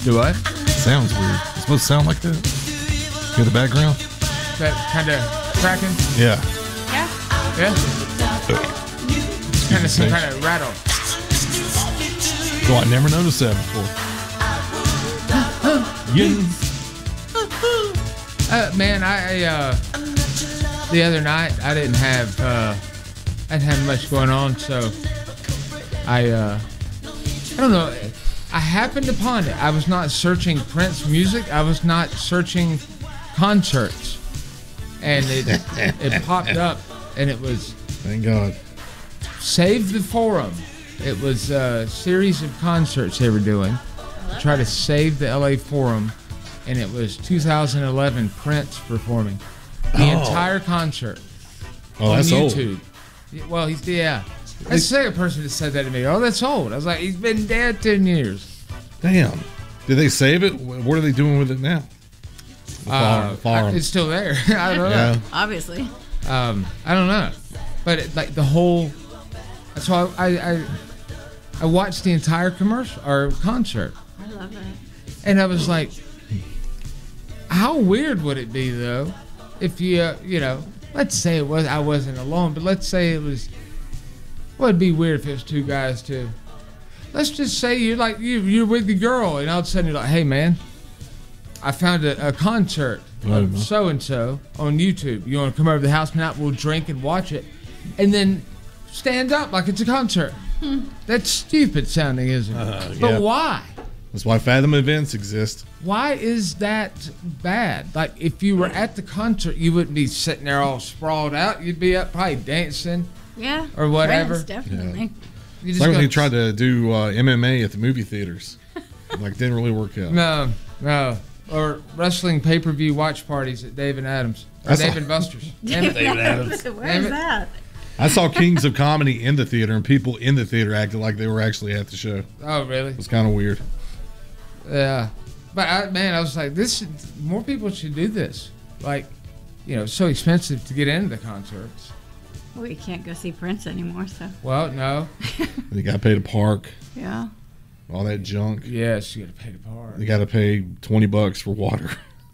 Do what? Sounds weird. It's supposed to sound like that. Hear the background? That kind of cracking? Yeah. Yeah? It's kind of some kind of rattle. Oh, I never noticed that before. Yeah. Man, I the other night I didn't have much going on, so I don't know. I happened upon it. I was not searching Prince music. I was not searching concerts, and it popped up, and it was Thank God. Save the Forum. It was a series of concerts they were doing to try to save the LA Forum, and it was 2011 Prince performing the entire concert on that's YouTube. Well, yeah. That's the second person that said that to me. Oh, that's old. I was like, he's been dead 10 years. Damn. Did they save it? What are they doing with it now? Forum. It's still there. I don't know. Yeah. Obviously. I don't know. But like the whole, so I watched the entire commercial or concert. I love it. And I was like, how weird would it be though, if let's say I wasn't alone, but let's say it was. Well, it'd be weird if it was two guys too. Let's just say you're with your girl, and all of a sudden you're like, hey man, I found a concert of so and so on YouTube. You want to come over to the house tonight? We'll drink and watch it, and then stand up like it's a concert. That's stupid sounding, isn't it? But why? That's why Fathom events exist. Why is that bad? Like, if you were at the concert, you wouldn't be sitting there all sprawled out. You'd be up probably dancing. Yeah. Or whatever. Prince, definitely. You It's just like when go, they tried to do MMA at the movie theaters. Didn't really work out. No. Or wrestling pay-per-view watch parties at Dave and Adams. Or Dave and Buster's. David Adams. Where's that? I saw Kings of Comedy in the theater, and people in the theater acted like they were actually at the show. Oh, really? It was kind of weird. Yeah. But, I was like, more people should do this. Like, it's so expensive to get into the concerts. Well, you can't go see Prince anymore, so. Well, no. You got to pay to park. Yeah. All that junk. Yes, you got to pay to park. You got to pay $20 for water.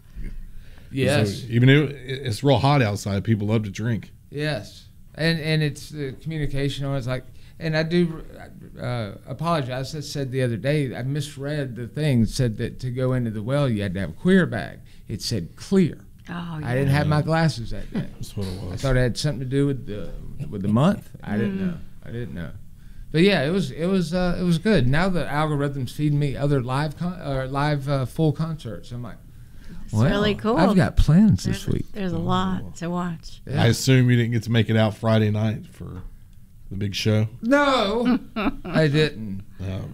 Yes. So even though it's real hot outside, people love to drink. Yes. And it's the communication on it's like, and I do apologize. I said the other day, I misread the thing. It said that to go into the well, you had to have a clear bag. It said clear. Oh, yeah. I didn't have my glasses that day. That's what it was. I thought it had something to do with the month. I didn't know. But yeah, it was good. Now the algorithm's feeding me other live full concerts. I'm like, It's really cool. I've got plans this week. There's a lot to watch. Yeah. I assume you didn't get to make it out Friday night for the big show. No, I didn't.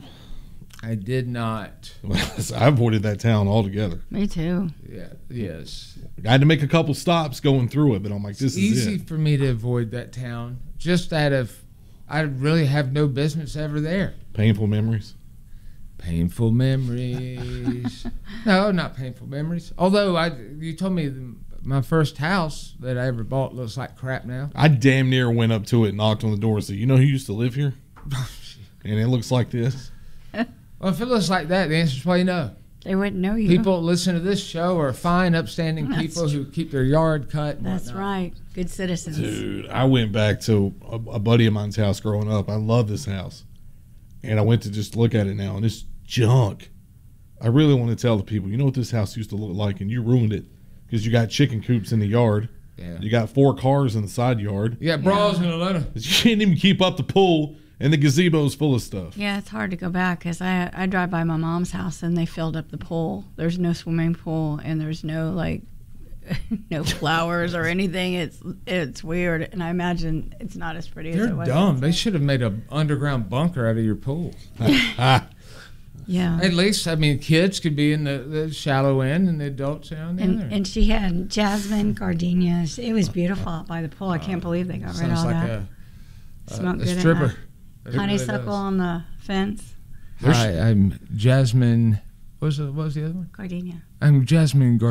I did not. I avoided that town altogether. Me too. Yeah. Yes. I had to make a couple stops going through it, but I'm like, this is Easy it. for me to avoid that town. Just out of, I really have no business ever there. Painful memories. Painful memories. No, not painful memories. Although you told me my first house that I ever bought looks like crap now. I damn near went up to it and knocked on the door and said, you know who used to live here? And it looks like this. Well, if it looks like that, the answer's probably no. They wouldn't know you. People that listen to this show are fine, upstanding people who keep their yard cut. And That's whatnot. right. Good citizens. Dude, I went back to a buddy of mine's house growing up. I love this house. And I went to just look at it now, and it's junk. I really want to tell the people, you know what this house used to look like, and you ruined it because you got chicken coops in the yard. Yeah. You got 4 cars in the side yard. You got bras in Atlanta. You can't even keep up the pool, and the gazebo's full of stuff. Yeah, it's hard to go back because I drive by my mom's house and they filled up the pool. There's no swimming pool and there's no no flowers or anything. It's weird, and I imagine it's not as pretty as it They're was. dumb. They should have made an underground bunker out of your pool. Yeah. At least, kids could be in the shallow end and the adults down there. And she had jasmine gardenias. It was beautiful out by the pool. I can't believe they got rid of sounds all like that. a Smelled good in stripper. that. It really Honeysuckle does. on the fence. Hi, I'm Jasmine. What was the other one? Gardenia. I'm Jasmine